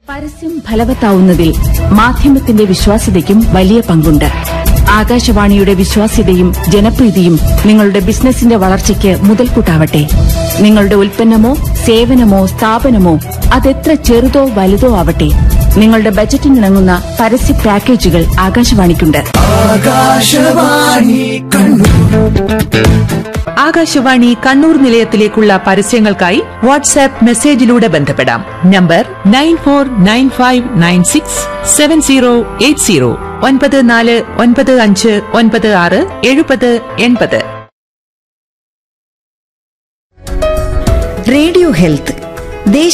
പരസ്യം ഫലവത്താവുന്നതിൽ മാധ്യമത്തിന്റെ വിശ്വാസ്യതയ്ക്കും വലിയ പങ്കുണ്ട്. ആകാശവാണിയുടെ വിശ്വാസ്യതയും ജനപ്രീതിയും നിങ്ങളുടെ ബിസിനസിന്റെ വളർച്ചയ്ക്ക് മുതൽക്കൂട്ടാവട്ടെ. നിങ്ങളുടെ ഉൽപ്പന്നമോ സേവനമോ സ്ഥാപനമോ അതെത്ര ചെറുതോ വലുതോ ആവട്ടെ, നിങ്ങളുടെ ബജറ്റിനിണങ്ങുന്ന പരസ്യ പാക്കേജുകൾ ആകാശവാണിക്കുണ്ട്. ആകാശവാണി കണ്ണൂർ നിലയത്തിലേക്കുള്ള പരസ്യങ്ങൾക്കായി വാട്സാപ്പ് മെസ്സേജിലൂടെ ബന്ധപ്പെടാം. നമ്പർ 9495967080 9495967080. റേഡിയോ ഹെൽത്ത് ദേശീയ